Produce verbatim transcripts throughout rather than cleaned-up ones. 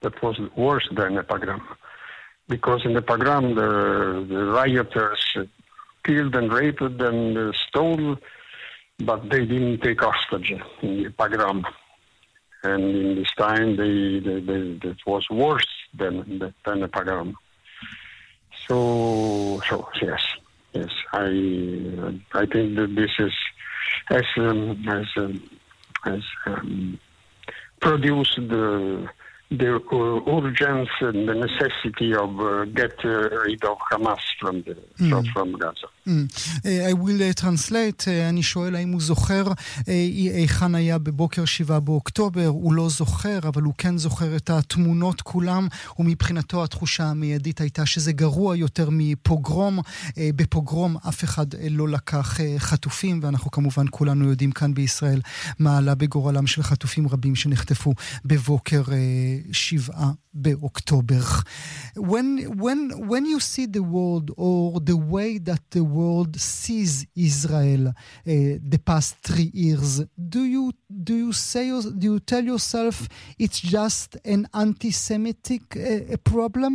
that was worse than a pogrom. Because in the pogrom, the, the rioters killed and raped and uh, stole, but they didn't take hostage in the pogrom. And in this time, they, they, they, it was worse than, than a pogrom. So, so yes, yes, I, I think that this is has um, has um, has um, produced the the uh, urgency and the necessity of uh, get uh, rid of Hamas from the mm. from, from Gaza. Mm. Uh, I will uh, translate. Uh, אני שואל האם הוא זוכר היכן היה בבוקר שבעה באוקטובר. הוא לא זוכר, אבל הוא כן זוכר את התמונות כולם, ומבחינתו התחושה המיידית הייתה שזה גרוע יותר מפוגרום. Uh, בפוגרום אף אחד uh, לא לקח uh, חטופים, ואנחנו כמובן כולנו יודעים כאן בישראל מה עלה בגורלם של חטופים רבים שנחטפו בבוקר uh, שבעה באוקטובר. When, when, when you see the world or the way that the world sees Israel uh, the past three years, do you do you say do you tell yourself it's just an anti-Semitic uh, problem?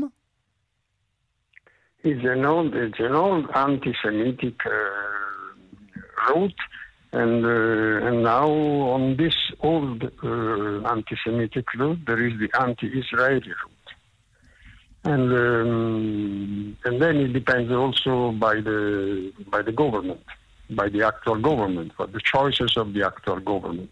It's an old it's an old anti-Semitic uh, route, and uh, and now on this old uh, anti-Semitic route there is the anti-Israeli route. And um, and then it depends also by the by the government, by the actual government, by the choices of the actual government.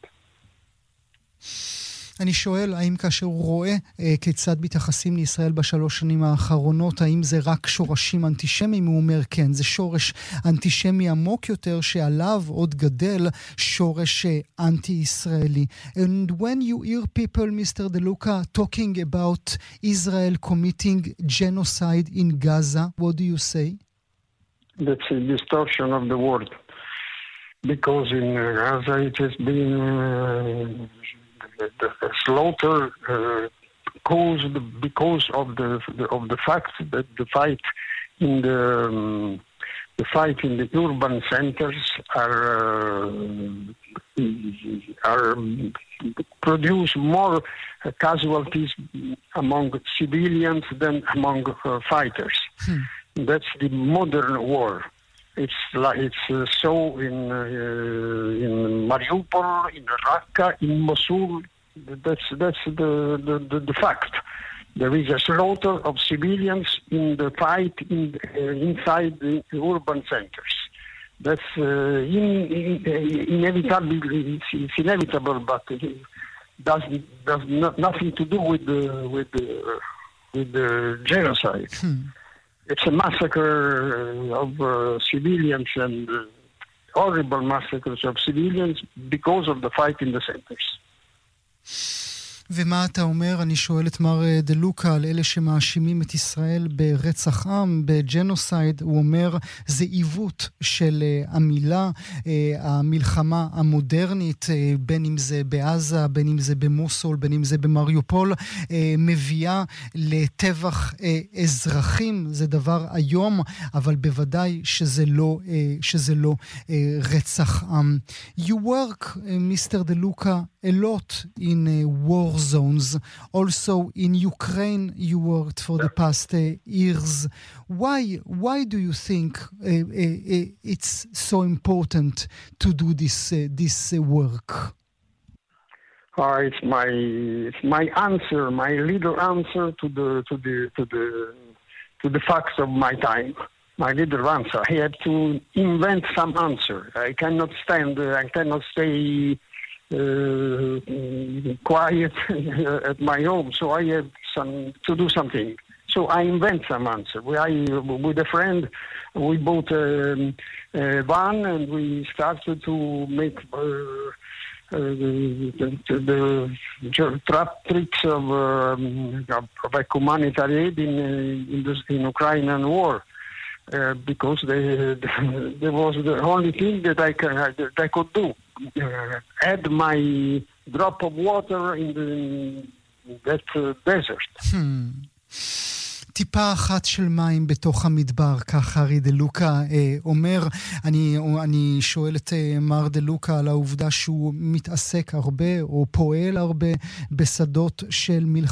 אני שואל, האם כאשר הוא רואה אה, כיצד מתייחסים לישראל בשלוש שנים האחרונות, האם זה רק שורשים אנטישמיים? הוא אומר, כן, זה שורש אנטישמי עמוק יותר, שעליו עוד גדל שורש אה, אנטי-ישראלי. And when you hear people, Mister De Luca, talking about Israel committing genocide in Gaza, what do you say? That's a distortion of the word. Because in Gaza it has been... Uh, The, the, the slaughter uh, caused because of the, the of the fact that the fight in the um, the fight in the urban centers are uh, are produce more uh, casualties among civilians than among uh, fighters. Hmm. That's the modern war. It's like it's uh, so in uh, in Mariupol, in Raqqa, in Mosul. That's that's the, the, the, the fact. There is a slaughter of civilians in the fight in, uh, inside the urban centers. That's uh, in, in, inevitable. It's, it's inevitable, but it does does not, nothing to do with the with the with the genocide. Hmm. It's a massacre of uh, civilians and uh, horrible massacres of civilians because of the fight in the centers. ומה אתה אומר? אני שואל את מר דה לוקה על אלה שמאשימים את ישראל ברצח עם, בג'נוסייד. הוא אומר, זה עיוות של המילה, המלחמה המודרנית, בין אם זה בעזה, בין אם זה במוסול, בין אם זה במריופול, מביאה לטבח אזרחים. זה דבר היום, אבל בוודאי שזה לא, שזה לא רצח עם. You work, Mister De Luca, a lot in uh, war zones. Also in Ukraine you worked for the past uh, years. Why why do you think uh, uh, it's so important to do this uh, this uh, work? Uh, it's my it's my answer, my little answer to the to the to the to the facts of my time. My little answer. I had to invent some answer. I cannot stand. Uh, I cannot stay Uh, quiet at my home, so I have some to do something. So I invent some answer. We, I, with a friend, we bought a, a van and we started to make uh, uh, the, the, the trap tricks of, um, of a humanitarian aid in in the in Ukrainian war. Uh, because they, there was the only thing that I, can, that I could do. Uh, add my drop of water in, the, in that uh, desert. Hmm. טיפה אחת של מים בתוך המדבר, כך ארי דה לוקה אה, אומר. אני, אני שואל את אה, מר דה לוקה על העובדה שהוא מתעסק הרבה או פועל הרבה בשדות של מלחמה.